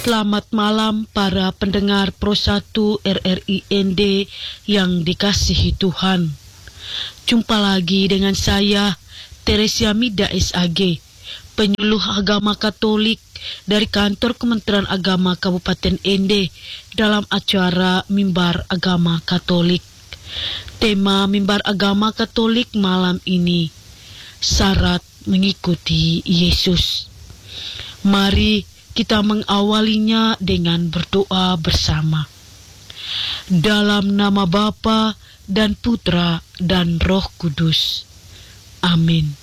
Selamat malam para pendengar Pro 1 RRI ND yang dikasihi Tuhan. Jumpa lagi dengan saya, Teresia Mida SAG, penyuluh agama Katolik dari kantor Kementerian Agama Kabupaten ND dalam acara Mimbar Agama Katolik. Tema Mimbar Agama Katolik malam ini, syarat mengikuti Yesus. Mari kita mengawalinya dengan berdoa bersama. Dalam nama Bapa dan Putra dan Roh Kudus. Amin.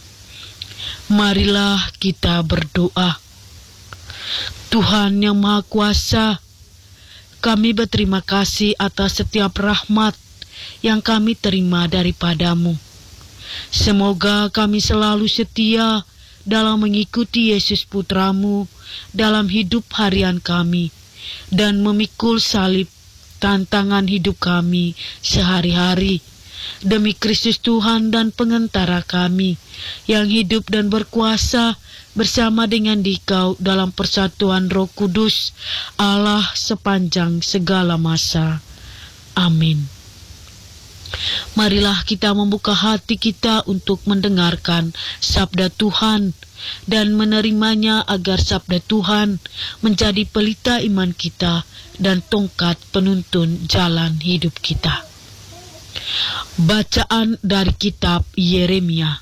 Marilah kita berdoa. Tuhan yang Maha Kuasa, kami berterima kasih atas setiap rahmat yang kami terima daripada-Mu. Semoga kami selalu setia dalam mengikuti Yesus Putra-Mu dalam hidup harian kami dan memikul salib tantangan hidup kami sehari-hari demi Kristus Tuhan dan pengantara kami yang hidup dan berkuasa bersama dengan Dikau dalam persatuan Roh Kudus Allah sepanjang segala masa. Amin. Marilah kita membuka hati kita untuk mendengarkan sabda Tuhan dan menerimanya agar sabda Tuhan menjadi pelita iman kita dan tongkat penuntun jalan hidup kita. Bacaan dari kitab Yeremia.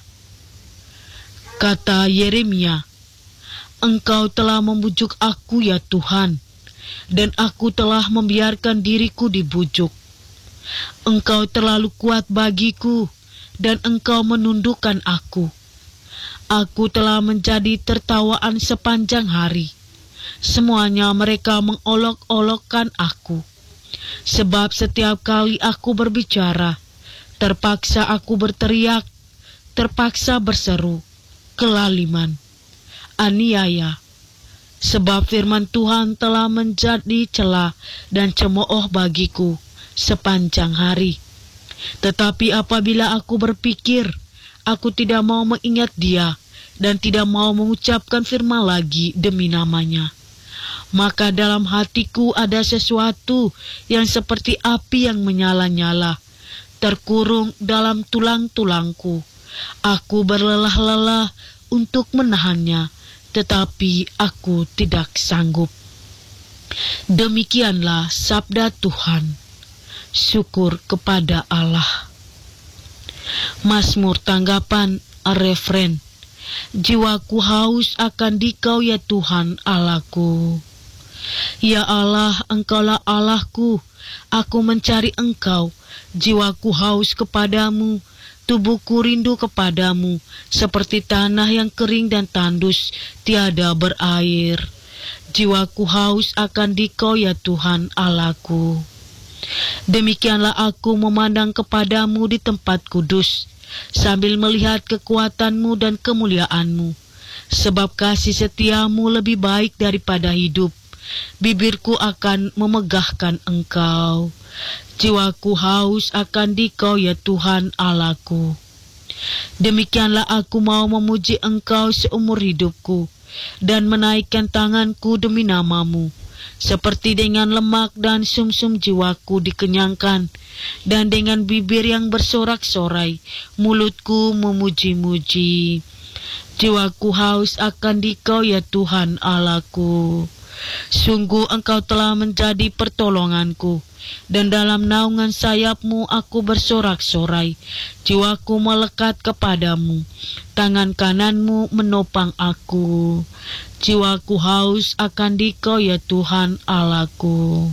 Kata Yeremia, Engkau telah membujuk aku ya Tuhan, dan aku telah membiarkan diriku dibujuk. Engkau terlalu kuat bagiku, dan Engkau menundukkan aku. Aku telah menjadi tertawaan sepanjang hari. Semuanya mereka mengolok-olokkan aku. Sebab setiap kali aku berbicara, terpaksa aku berteriak, terpaksa berseru, kelaliman, aniaya. Sebab firman Tuhan telah menjadi celah dan cemooh bagiku sepanjang hari. Tetapi apabila aku berpikir, aku tidak mau mengingat Dia dan tidak mau mengucapkan firman lagi demi namanya. Maka dalam hatiku ada sesuatu yang seperti api yang menyala-nyala, terkurung dalam tulang-tulangku. Aku berlelah-lelah untuk menahannya, tetapi aku tidak sanggup. Demikianlah sabda Tuhan. Syukur kepada Allah. Mazmur tanggapan refren. Jiwaku haus akan Dikau ya Tuhan Allahku. Ya Allah, Engkaulah Allahku, aku mencari Engkau. Jiwaku haus kepadamu, tubuhku rindu kepadamu, seperti tanah yang kering dan tandus, tiada berair. Jiwaku haus akan Dikau ya Tuhan Allahku. Demikianlah aku memandang kepadamu di tempat kudus, sambil melihat kekuatanmu dan kemuliaanmu. Sebab kasih setiamu lebih baik daripada hidup, bibirku akan memegahkan Engkau. Jiwaku haus akan Dikau ya Tuhan Allahku. Demikianlah aku mau memuji Engkau seumur hidupku, dan menaikkan tanganku demi namamu. Seperti dengan lemak dan sumsum jiwaku dikenyangkan, dan dengan bibir yang bersorak-sorai, mulutku memuji-muji. Jiwaku haus akan Dikau ya Tuhan Allahku. Sungguh Engkau telah menjadi pertolonganku, dan dalam naungan sayap-Mu aku bersorak-sorai. Jiwaku melekat kepadamu, tangan kanan-Mu menopang aku. Jiwaku haus akan Dikau ya Tuhan Allahku.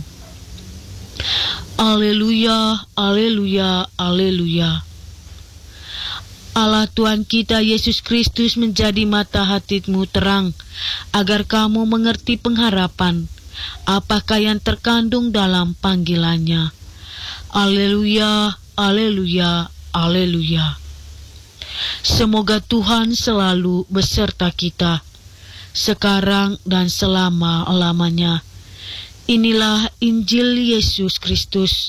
Alleluia, alleluia, alleluia. Allah Tuhan kita Yesus Kristus menjadi mata hatimu terang, agar kamu mengerti pengharapan, apakah yang terkandung dalam panggilannya. Alleluia, alleluia, alleluia. Semoga Tuhan selalu beserta kita, sekarang dan selama-lamanya. Inilah Injil Yesus Kristus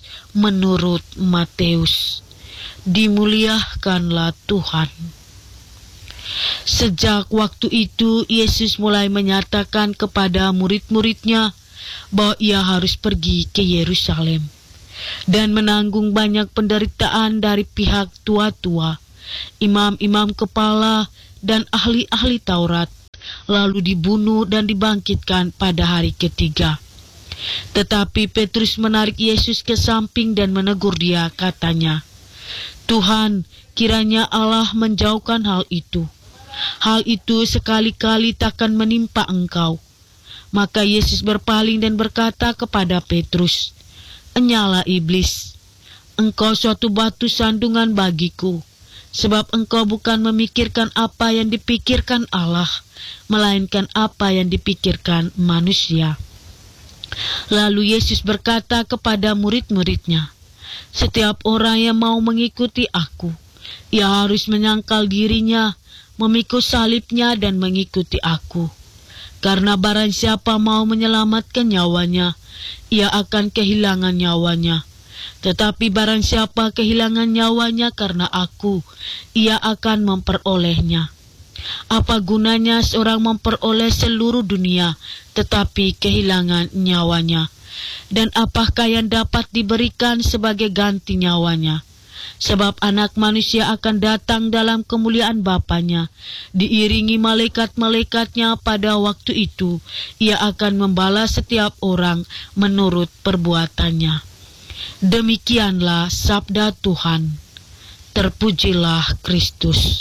menurut Matius. Dimuliakanlah Tuhan. Sejak waktu itu, Yesus mulai menyatakan kepada murid-muridnya bahwa ia harus pergi ke Yerusalem dan menanggung banyak penderitaan dari pihak tua-tua, imam-imam kepala, dan ahli-ahli Taurat, lalu dibunuh dan dibangkitkan pada hari ketiga. Tetapi Petrus menarik Yesus ke samping dan menegur dia, katanya, "Tuhan, kiranya Allah menjauhkan hal itu. Hal itu sekali-kali takkan menimpa engkau." Maka Yesus berpaling dan berkata kepada Petrus, "Enyala iblis, engkau suatu batu sandungan bagiku, sebab engkau bukan memikirkan apa yang dipikirkan Allah, melainkan apa yang dipikirkan manusia." Lalu Yesus berkata kepada murid-muridnya, "Setiap orang yang mau mengikuti aku, ia harus menyangkal dirinya, memikul salibnya dan mengikuti aku. Karena barang siapa mau menyelamatkan nyawanya, ia akan kehilangan nyawanya. Tetapi barang siapa kehilangan nyawanya karena aku, ia akan memperolehnya. Apa gunanya seorang memperoleh seluruh dunia, tetapi kehilangan nyawanya? Dan apakah yang dapat diberikan sebagai ganti nyawanya? Sebab anak manusia akan datang dalam kemuliaan Bapanya, diiringi malaikat-malaikatnya. Pada waktu itu, ia akan membalas setiap orang menurut perbuatannya." Demikianlah sabda Tuhan. Terpujilah Kristus.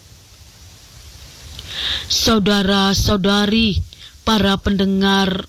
Saudara-saudari, para pendengar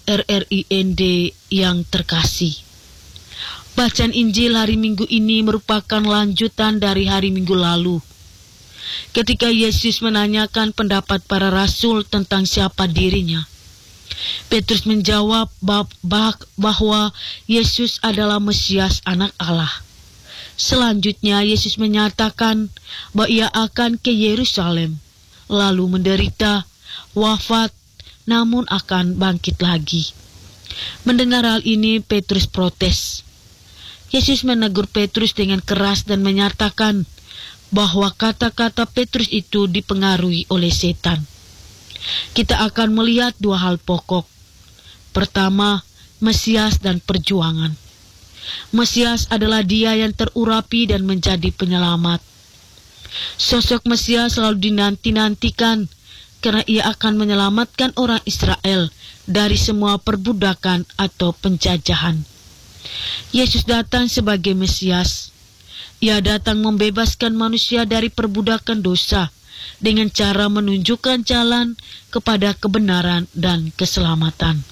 RRIND yang terkasih, bacaan Injil hari Minggu ini merupakan lanjutan dari hari Minggu lalu, ketika Yesus menanyakan pendapat para rasul tentang siapa dirinya. Petrus menjawab bahwa Yesus adalah Mesias, Anak Allah. Selanjutnya Yesus menyatakan bahwa ia akan ke Yerusalem, lalu menderita, wafat, namun akan bangkit lagi. Mendengar hal ini, Petrus protes. Yesus menegur Petrus dengan keras dan menyatakan bahwa kata-kata Petrus itu dipengaruhi oleh setan. Kita akan melihat dua hal pokok. Pertama, Mesias dan perjuangan. Mesias adalah Dia yang terurapi dan menjadi penyelamat. Sosok Mesias selalu dinanti-nantikan karena ia akan menyelamatkan orang Israel dari semua perbudakan atau penjajahan. Yesus datang sebagai Mesias. Ia datang membebaskan manusia dari perbudakan dosa dengan cara menunjukkan jalan kepada kebenaran dan keselamatan.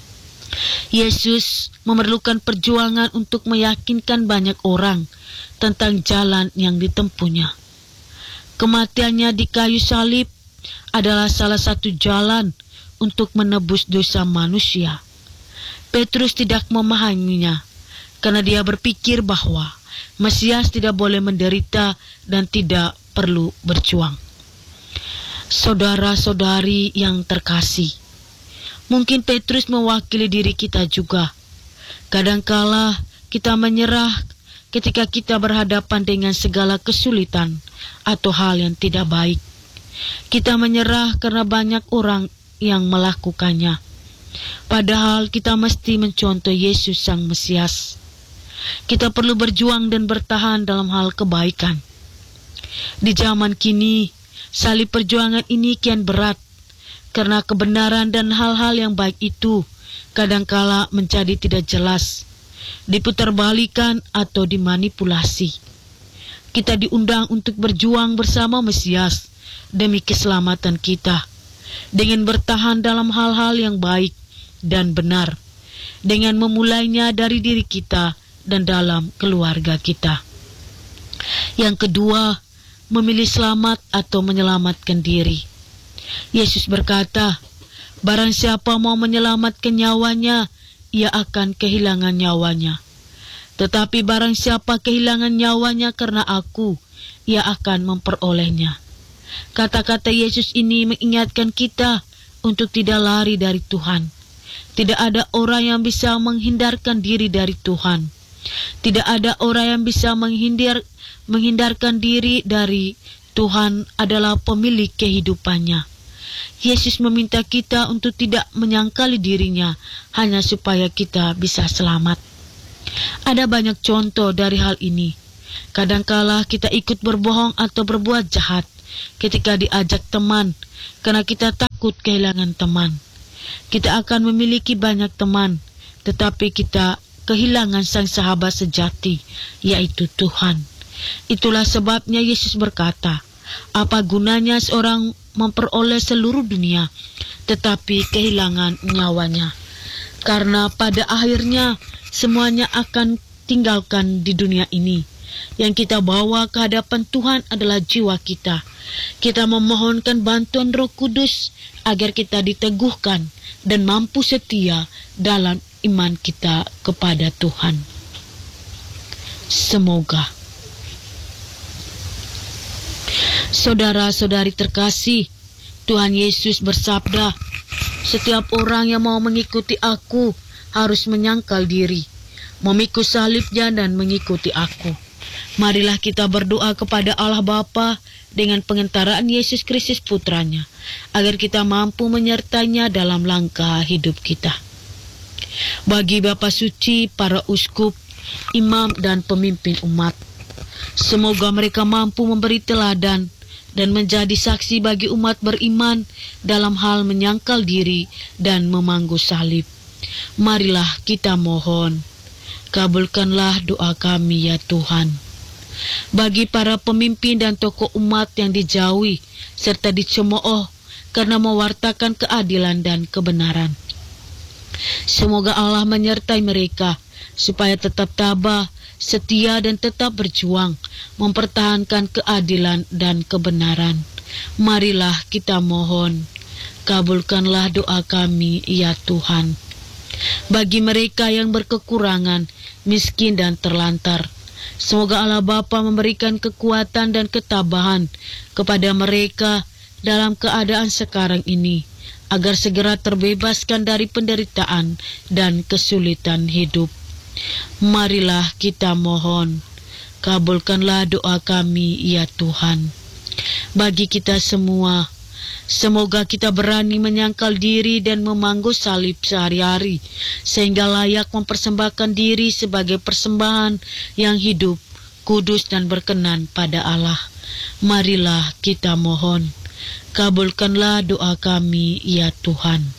Yesus memerlukan perjuangan untuk meyakinkan banyak orang tentang jalan yang ditempuhnya. Kematiannya di kayu salib adalah salah satu jalan untuk menebus dosa manusia. Petrus tidak memahaminya karena dia berpikir bahwa Mesias tidak boleh menderita dan tidak perlu berjuang. Saudara-saudari yang terkasih, mungkin Petrus mewakili diri kita juga. Kadangkala kita menyerah ketika kita berhadapan dengan segala kesulitan atau hal yang tidak baik. Kita menyerah karena banyak orang yang melakukannya. Padahal kita mesti mencontoh Yesus Sang Mesias. Kita perlu berjuang dan bertahan dalam hal kebaikan. Di zaman kini, salib perjuangan ini kian berat karena kebenaran dan hal-hal yang baik itu kadangkala menjadi tidak jelas, diputarbalikan atau dimanipulasi. Kita diundang untuk berjuang bersama Mesias demi keselamatan kita, dengan bertahan dalam hal-hal yang baik dan benar, dengan memulainya dari diri kita dan dalam keluarga kita. Yang kedua, memilih selamat atau menyelamatkan diri. Yesus berkata, barang siapa mau menyelamatkan nyawanya, ia akan kehilangan nyawanya. Tetapi barang siapa kehilangan nyawanya karena aku, ia akan memperolehnya. Kata-kata Yesus ini mengingatkan kita untuk tidak lari dari Tuhan. Tidak ada orang yang bisa menghindarkan diri dari Tuhan. Tidak ada orang yang bisa menghindarkan diri dari Tuhan adalah pemilik kehidupannya. Yesus meminta kita untuk tidak menyangkali dirinya hanya supaya kita bisa selamat. Ada banyak contoh dari hal ini. Kadangkala kita ikut berbohong atau berbuat jahat ketika diajak teman, karena kita takut kehilangan teman. Kita akan memiliki banyak teman, tetapi kita kehilangan sang sahabat sejati, yaitu Tuhan. Itulah sebabnya Yesus berkata, apa gunanya seorang memperoleh seluruh dunia, tetapi kehilangan nyawanya? Karena pada akhirnya semuanya akan tinggalkan di dunia ini. Yang kita bawa ke hadapan Tuhan adalah jiwa kita. Kita memohonkan bantuan Roh Kudus agar kita diteguhkan dan mampu setia dalam iman kita kepada Tuhan. Semoga. Saudara-saudari terkasih, Tuhan Yesus bersabda, setiap orang yang mau mengikuti aku harus menyangkal diri, memikul salibnya dan mengikuti aku. Marilah kita berdoa kepada Allah Bapa dengan pengentaraan Yesus Kristus Putranya, agar kita mampu menyertainya dalam langkah hidup kita. Bagi Bapa Suci, para uskup, imam dan pemimpin umat, semoga mereka mampu memberi teladan dan menjadi saksi bagi umat beriman dalam hal menyangkal diri dan memangku salib. Marilah kita mohon, kabulkanlah doa kami ya Tuhan. Bagi para pemimpin dan tokoh umat yang dijauhi serta dicemooh karena mewartakan keadilan dan kebenaran, semoga Allah menyertai mereka supaya tetap tabah, setia dan tetap berjuang mempertahankan keadilan dan kebenaran. Marilah kita mohon, kabulkanlah doa kami ya Tuhan. Bagi mereka yang berkekurangan, miskin dan terlantar, semoga Allah Bapa memberikan kekuatan dan ketabahan kepada mereka dalam keadaan sekarang ini, agar segera terbebaskan dari penderitaan dan kesulitan hidup. Marilah kita mohon, kabulkanlah doa kami ya Tuhan. Bagi kita semua, semoga kita berani menyangkal diri dan memangku salib sehari-hari, sehingga layak mempersembahkan diri sebagai persembahan yang hidup, kudus dan berkenan pada Allah. Marilah kita mohon, kabulkanlah doa kami ya Tuhan.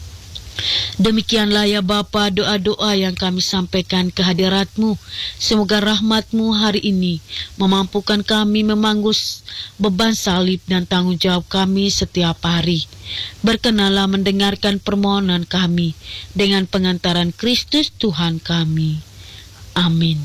Demikianlah ya Bapa doa-doa yang kami sampaikan ke hadirat-Mu. Semoga rahmat-Mu hari ini memampukan kami memangku beban salib dan tanggung jawab kami setiap hari. Berkenanlah mendengarkan permohonan kami dengan pengantaran Kristus Tuhan kami. Amin.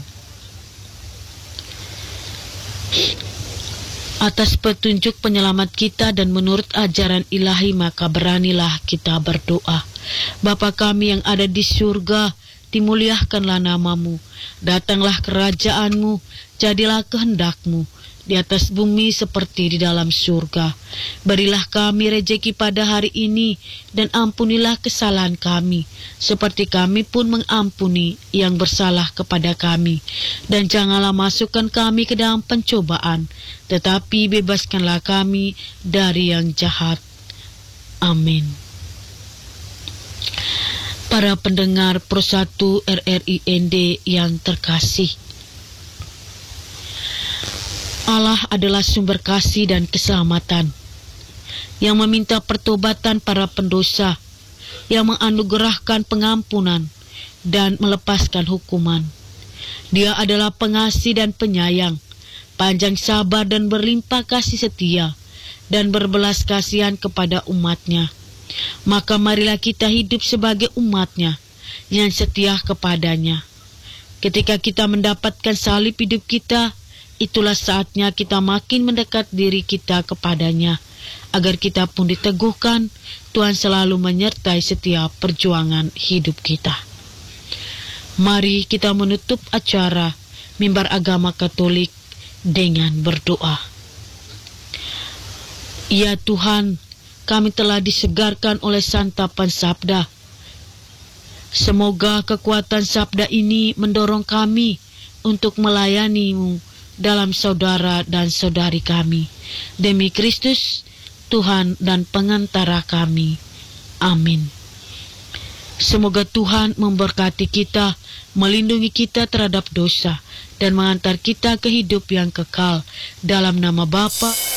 Atas petunjuk penyelamat kita dan menurut ajaran ilahi, maka beranilah kita berdoa. Bapa kami yang ada di surga, dimuliakanlah nama-Mu. Datanglah kerajaan-Mu, jadilah kehendak-Mu di atas bumi seperti di dalam surga. Berilah kami rejeki pada hari ini, dan ampunilah kesalahan kami, seperti kami pun mengampuni yang bersalah kepada kami. Dan janganlah masukkan kami ke dalam pencobaan, tetapi bebaskanlah kami dari yang jahat. Amin. Para pendengar Pro 1 RRIND yang terkasih, Allah adalah sumber kasih dan keselamatan, yang meminta pertobatan para pendosa, yang menganugerahkan pengampunan dan melepaskan hukuman. Dia adalah pengasih dan penyayang, panjang sabar dan berlimpah kasih setia, dan berbelas kasihan kepada umat-Nya. Maka marilah kita hidup sebagai umat-Nya yang setia kepadanya. Ketika kita mendapatkan salib hidup kita, itulah saatnya kita makin mendekat diri kita kepadanya, agar kita pun diteguhkan. Tuhan selalu menyertai setiap perjuangan hidup kita. Mari kita menutup acara Mimbar Agama Katolik dengan berdoa. Ya Tuhan, kami telah disegarkan oleh santapan sabda. Semoga kekuatan sabda ini mendorong kami untuk melayani-Mu dalam saudara dan saudari kami. Demi Kristus, Tuhan dan pengantara kami. Amin. Semoga Tuhan memberkati kita, melindungi kita terhadap dosa, dan mengantar kita ke hidup yang kekal. Dalam nama Bapa